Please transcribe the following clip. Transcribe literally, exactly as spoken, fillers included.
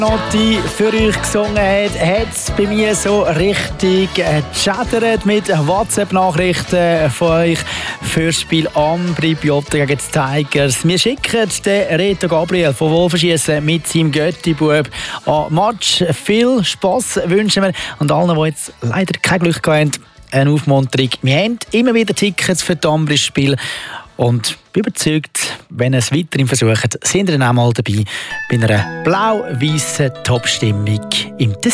Notti für euch gesungen hat, hat es bei mir so richtig gechattert mit WhatsApp-Nachrichten von euch für das Spiel Ambri Piotta gegen die Tigers. Wir schicken den Reto Gabriel von Wolfenschiessen mit seinem Götti-Bub an Match. Viel Spass wünschen wir und allen, die jetzt leider kein Glück hatten, eine Aufmunterung. Wir haben immer wieder Tickets für das Ambri-Spiel. Und bin überzeugt, wenn ihr es weiterhin versucht, sind ihr dann auch mal dabei bei einer blau-weißen Top-Stimmung im Tessin.